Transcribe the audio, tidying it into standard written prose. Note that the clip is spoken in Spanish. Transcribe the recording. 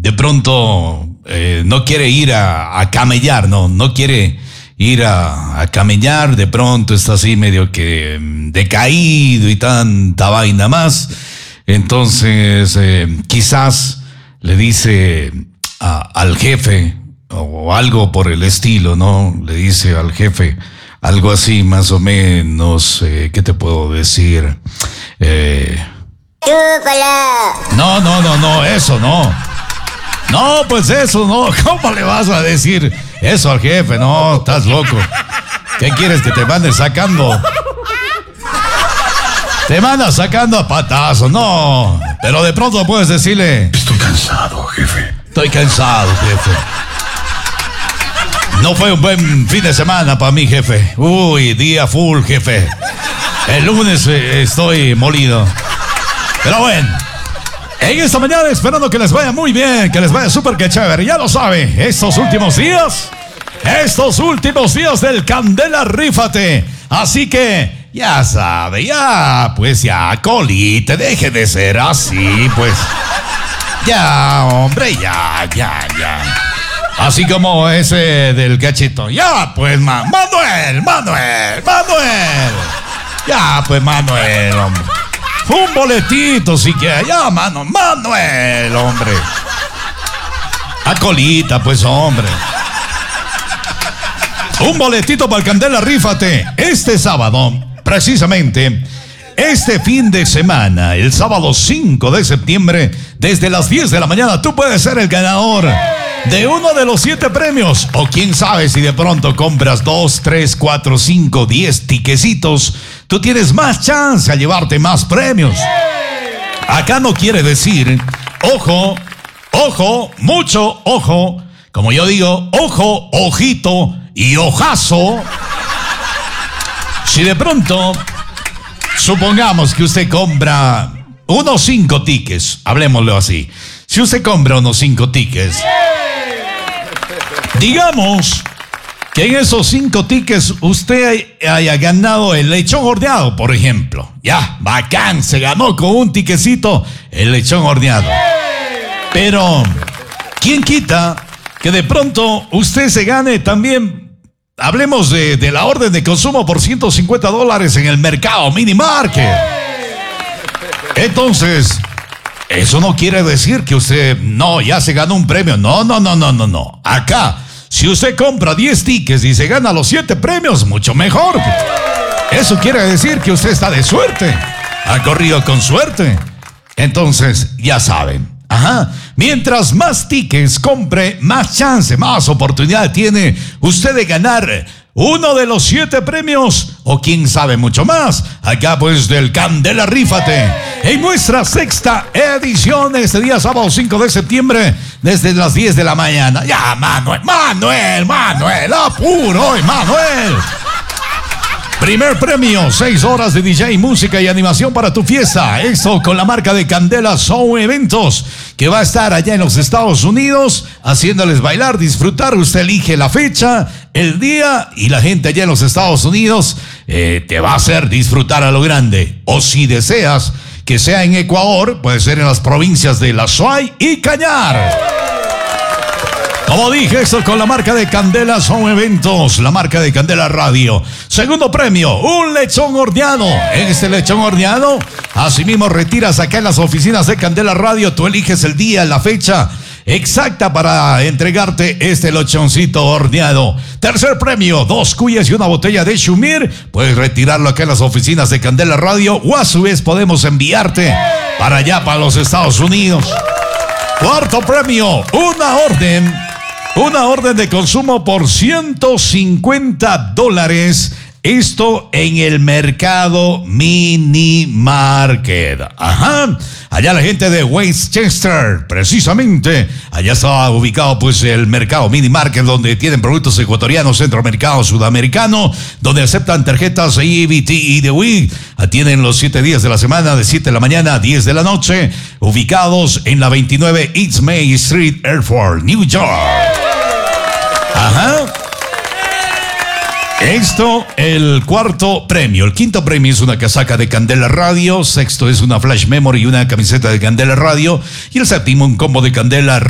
de pronto no quiere ir a camellar, no quiere ir a camellar, de pronto está así medio que decaído y tanta vaina más. Entonces quizás le dice al jefe o algo por el estilo, ¿no? Le dice al jefe algo así más o menos, ¿qué te puedo decir? No, eso no. No, pues eso no. ¿Cómo le vas a decir eso al jefe? No, estás loco. ¿Qué quieres que te mande sacando? Te manda sacando a patazos, no. Pero de pronto puedes decirle: estoy cansado, jefe. Estoy cansado, jefe. No fue un buen fin de semana para mí, jefe. Uy, día full, jefe. El lunes estoy molido. Pero bueno, en esta mañana esperando que les vaya muy bien, que les vaya súper que chévere. Ya lo sabe, estos últimos días del Candela Rífate. Así que, ya sabe, colite, deje de ser así, pues. Ya, hombre, ya. Así como ese del cachito. Ya, pues, Manuel. Ya, pues, Manuel, hombre. Un boletito, si quiere. Ya, Manuel, hombre. A colita, pues, hombre. Un boletito para el Candela Rífate. Este sábado, precisamente, este fin de semana, el sábado 5 de septiembre, desde las 10 de la mañana, tú puedes ser el ganador de uno de los 7 premios. O quién sabe si de pronto compras 2, 3, 4, 5, 10 tiquecitos, tú tienes más chance a llevarte más premios. Acá no quiere decir, ojo, mucho ojo, como yo digo, ojo, ojito y ojazo. Si de pronto, supongamos que usted compra unos 5 tickets, hablemoslo así. Si usted compra unos 5 tickets, digamos que en esos 5 tickets usted haya ganado el lechón horneado, por ejemplo. Ya, bacán, se ganó con un tiquecito el lechón horneado. Pero, ¿quién quita que de pronto usted se gane también? Hablemos de la orden de consumo por $150 en el Mercado Mini Market. Entonces, eso no quiere decir que usted, ya se ganó un premio. No. Acá, si usted compra 10 tickets y se gana los 7 premios, mucho mejor. Eso quiere decir que usted está de suerte. Ha corrido con suerte. Entonces, ya saben. Mientras más tickets compre, más chance, más oportunidad tiene usted de ganar uno de los 7 premios, o quién sabe mucho más, acá pues del Candela Rífate, en nuestra 6ª edición, este día sábado 5 de septiembre, desde las 10 de la mañana. Ya, Manuel, apuro, Manuel. Primer premio, 6 horas de DJ, música y animación para tu fiesta. Esto con la marca de Candela Show Eventos, que va a estar allá en los Estados Unidos, haciéndoles bailar, disfrutar. Usted elige la fecha, el día, y la gente allá en los Estados Unidos te va a hacer disfrutar a lo grande. O si deseas que sea en Ecuador, puede ser en las provincias de La Suay y Cañar. Como dije, esto con la marca de Candela son eventos, la marca de Candela Radio. Segundo premio, un lechón horneado. En este lechón horneado, asimismo retiras acá en las oficinas de Candela Radio. Tú eliges el día, la fecha exacta para entregarte este lechoncito horneado. Tercer premio, 2 cuyes y una botella de Shumir. Puedes retirarlo acá en las oficinas de Candela Radio, o a su vez podemos enviarte para allá, para los Estados Unidos. Cuarto premio, una orden de consumo por $150. Esto en el Mercado Mini Market. Allá la gente de Westchester, precisamente. Allá está ubicado pues el Mercado Mini Market, donde tienen productos ecuatorianos, centroamericanos, sudamericanos, donde aceptan tarjetas EBT y de Wii. Atienden los 7 días de la semana, de 7 de la mañana a 10 de la noche. Ubicados en la 29 East May Street, Airport, New York. Esto, el cuarto premio. El quinto premio es una casaca de Candela Radio. Sexto es una flash memory y una camiseta de Candela Radio. Y el séptimo, un combo de Candela